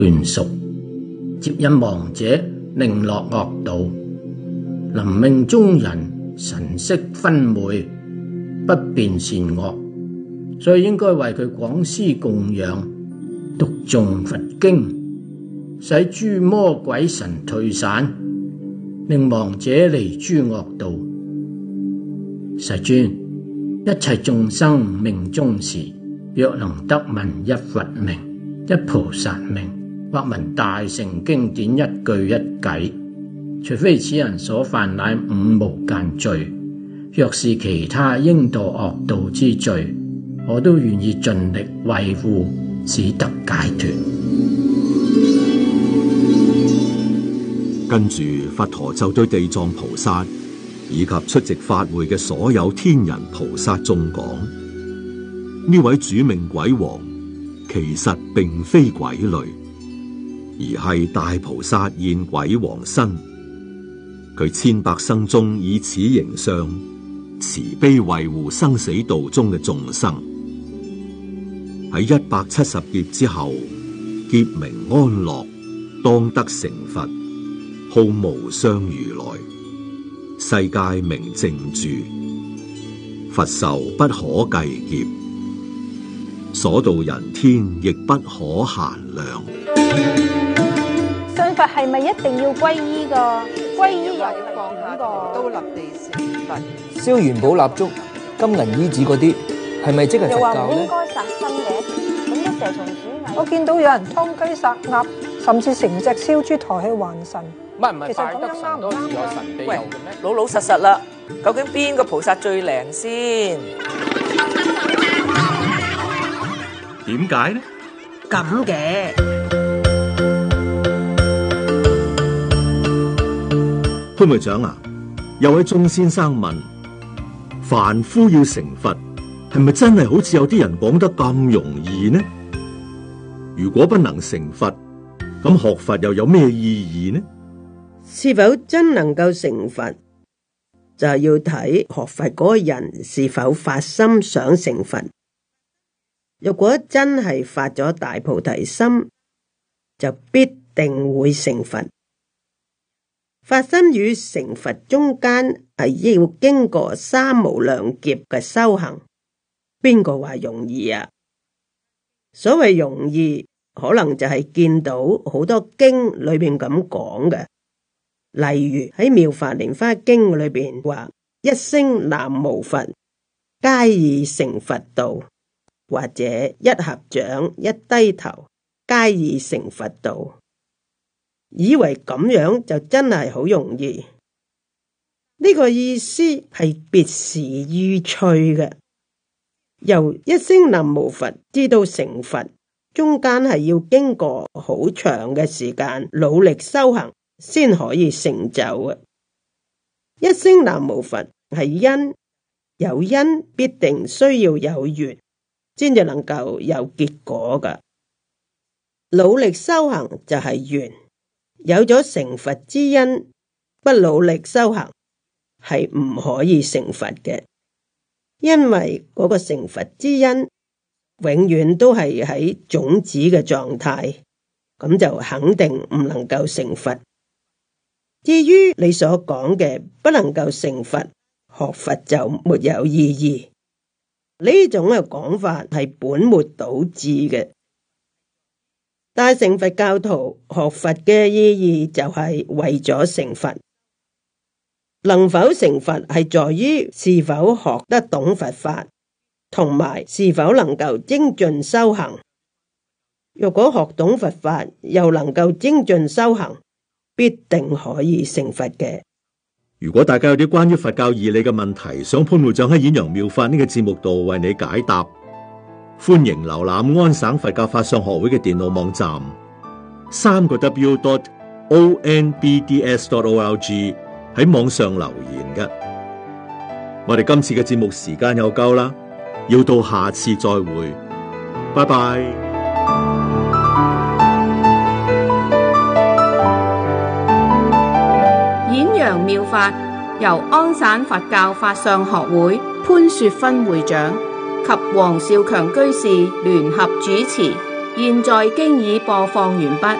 眷屬，接引亡者令落惡道，臨命終人神識昏昧，不辨善惡，所以應該為佢廣施供養，讀誦佛經，使諸魔鬼神退散，令亡者離諸惡道。世尊，一切眾生命終時，若能得聞一佛名、一菩薩名，或聞大乘經典一句一偈，除非此人所犯乃五無間罪，若是其他應墮惡道之罪，我都願意盡力維護，使得解脫。 跟住佛陀就對地藏菩薩以及出席法會嘅所有天人菩薩眾講：呢位主命鬼王其實並非鬼類，而係大菩薩現鬼王身。佢千百生中以此形相慈悲維護生死道中嘅眾生。喺170劫之後，劫名安樂，當得成佛，號無上如來，世界名淨住，佛壽不可計劫，所度人天亦不可限量。 信佛係咪一定要皈依㗎？皈依有放下屠刀立地成佛， 燒元寶蠟燭、金銀衣紙嗰啲，係咪即係佛教咧？ 又話唔應該殺生嘅，咁啲蛇蟲鼠蟻， 我見到有人劏雞殺鴨，甚至成隻燒豬抬去還神。 唔係，拜得神多自有神庇佑嘅咩？ 老老實實啦，究竟邊個菩薩最靈先？ 點解呢？ 咁嘅潘會長啊，有位鍾先生問：凡夫要成佛，係咪真係好似有啲人講得咁容易呢？如果不能成佛，咁學佛又有咩意義呢？ 是否真能夠成佛，就係要睇學佛嗰個人是否發心想成佛。如果真係發咗大菩提心，就必定會成佛。發心與成佛中間係要經過三無量劫嘅修行，邊個話容易啊？所謂容易，可能就係見到好多經裏面咁講嘅。例如喺《妙法蓮華經》裏邊話：一聲南無佛，皆已成佛道；或者一合掌，一低頭，皆已成佛道。以為咁樣就真係好容易，呢個意思係別時意趣嘅。由一聲南無佛至到成佛，中間係要經過好長嘅時間努力修行，先可以成就嘅。一聲南無佛係因，有因必定需要有緣，先至能夠有結果噶。努力修行就係緣，有咗成佛之因，不努力修行係唔可以成佛嘅。因為嗰個成佛之因永遠都係喺種子嘅狀態，咁就肯定唔能夠成佛。至於你所講嘅不能夠成佛，學佛就沒有意義。呢種嘅講法係本末倒置嘅。大乘佛教徒學佛嘅意義就係為咗成佛。能否成佛係在於是否學得懂佛法，同埋是否能夠精進修行。如果學懂佛法，又能夠精進修行，必定可以成佛嘅。 如果大家有啲關於佛教義理嘅問題，想潘會長喺演揚妙法呢個節目度為你解答，歡迎瀏覽安省佛教法相學會嘅電腦網站3個W.onbds.org 喺網上留言嘅。我哋今次嘅節目時間又夠啦，要到下次再會，拜拜。 演揚妙法由安省佛教法相學會潘雪芬會長及黃少強居士聯合主持， 現在經已播放完畢。